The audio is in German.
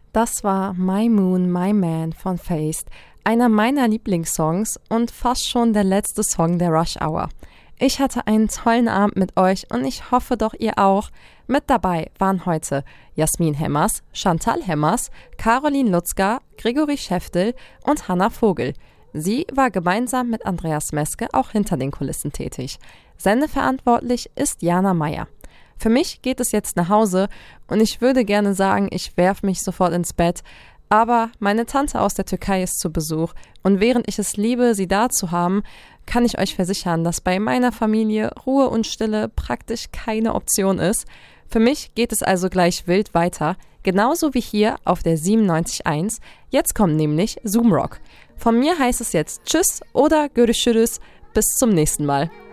Das war My Moon, My Man von Feist, einer meiner Lieblingssongs und fast schon der letzte Song der Rush Hour. Ich hatte einen tollen Abend mit euch und ich hoffe doch ihr auch. Mit dabei waren heute Jasmin Hemmers, Chantal Hemmers, Caroline Lutzka, Gregory Schäftel und Hanna Vogel. Sie war gemeinsam mit Andreas Meske auch hinter den Kulissen tätig. Sendeverantwortlich ist Jana Meyer. Für mich geht es jetzt nach Hause und ich würde gerne sagen, ich werfe mich sofort ins Bett, aber meine Tante aus der Türkei ist zu Besuch und während ich es liebe, sie da zu haben, kann ich euch versichern, dass bei meiner Familie Ruhe und Stille praktisch keine Option ist. Für mich geht es also gleich wild weiter, genauso wie hier auf der 97.1. Jetzt kommt nämlich Zoom Rock. Von mir heißt es jetzt Tschüss oder Görüşürüz, bis zum nächsten Mal.